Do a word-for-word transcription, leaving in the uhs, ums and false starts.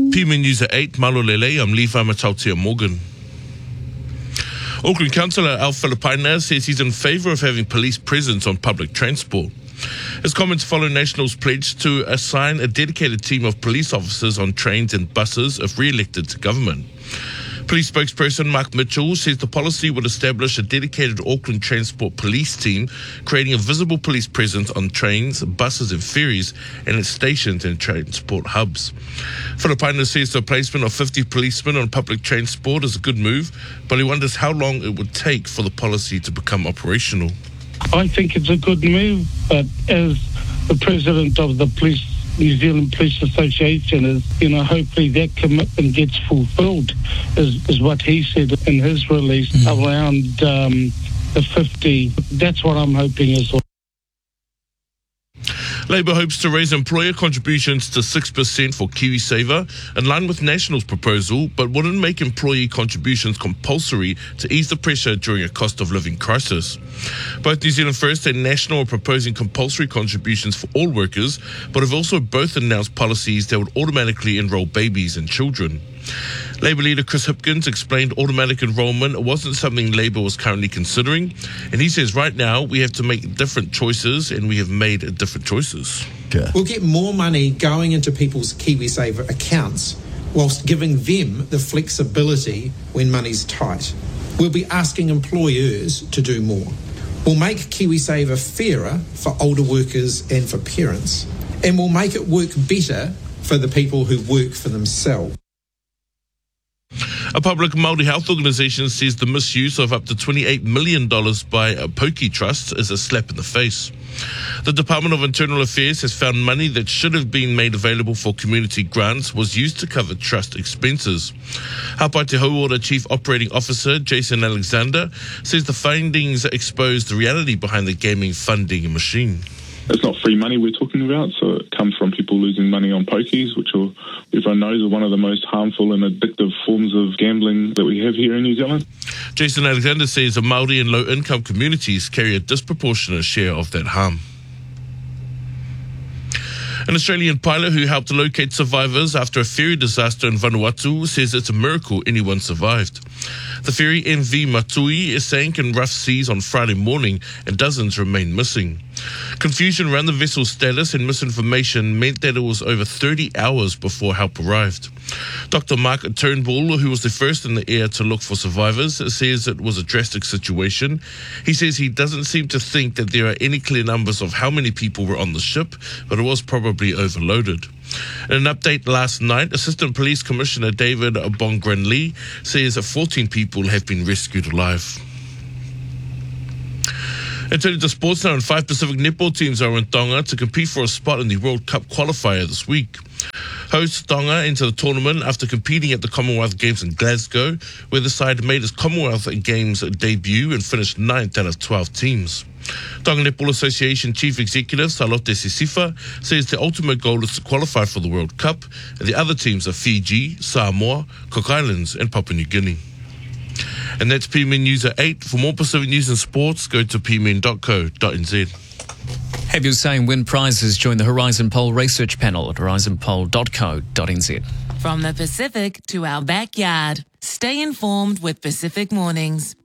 P M News at eight, Malolele, I'm Lee Matautia Morgan. Auckland Councillor Al Filipaina says he's in favour of having police presence on public transport. His comments follow National's pledge to assign a dedicated team of police officers on trains and buses if re-elected to government. Police spokesperson Mark Mitchell says the policy would establish a dedicated Auckland Transport Police team, creating a visible police presence on trains, buses and ferries, and at stations and transport hubs. Filipaina says the placement of fifty policemen on public transport is a good move, but he wonders how long it would take for the policy to become operational. I think it's a good move, but as the president of the police New Zealand Police Association is, you know, hopefully that commitment gets fulfilled, is, is what he said in his release mm. around um, the fifty. That's what I'm hoping as well. Labour hopes to raise employer contributions to six percent for KiwiSaver, in line with National's proposal, but wouldn't make employee contributions compulsory to ease the pressure during a cost of living crisis. Both New Zealand First and National are proposing compulsory contributions for all workers, but have also both announced policies that would automatically enrol babies and children. Labour leader Chris Hipkins explained automatic enrolment wasn't something Labour was currently considering, and he says right now we have to make different choices, and we have made different choices. Okay. We'll get more money going into people's KiwiSaver accounts whilst giving them the flexibility when money's tight. We'll be asking employers to do more. We'll make KiwiSaver fairer for older workers and for parents, and we'll make it work better for the people who work for themselves. A public Māori health organisation says the misuse of up to twenty-eight million dollars by Poki Trust is a slap in the face. The Department of Internal Affairs has found money that should have been made available for community grants was used to cover trust expenses. Hapai Te Hauora Chief Operating Officer Jason Alexander says the findings expose the reality behind the gaming funding machine. It's not free money we're talking about, so it comes from people losing money on pokies, which are, everyone knows are one of the most harmful and addictive forms of gambling that we have here in New Zealand. Jason Alexander says the Māori and low-income communities carry a disproportionate share of that harm. An Australian pilot who helped locate survivors after a ferry disaster in Vanuatu says it's a miracle anyone survived. The ferry M V Matui sank in rough seas on Friday morning and dozens remain missing. Confusion around the vessel's status and misinformation meant that it was over thirty hours before help arrived. Doctor Mark Turnbull, who was the first in the air to look for survivors, says it was a drastic situation. He says he doesn't seem to think that there are any clear numbers of how many people were on the ship, but it was probably overloaded. In an update last night, Assistant Police Commissioner David Bongren-Lee says fourteen people have been rescued alive. And turning to sports now, and five Pacific netball teams are in Tonga to compete for a spot in the World Cup qualifier this week. Hosts Tonga into the tournament after competing at the Commonwealth Games in Glasgow, where the side made its Commonwealth Games debut and finished ninth out of twelve teams. Tonga Netball Association Chief Executive Salote Sisifa says the ultimate goal is to qualify for the World Cup, and the other teams are Fiji, Samoa, Cook Islands and Papua New Guinea. And that's P M N News at eight. For more Pacific news and sports, go to p m n dot co dot n z. Have your say and win prizes. Join the Horizon Poll research panel at horizon poll dot co dot n z. From the Pacific to our backyard, stay informed with Pacific Mornings.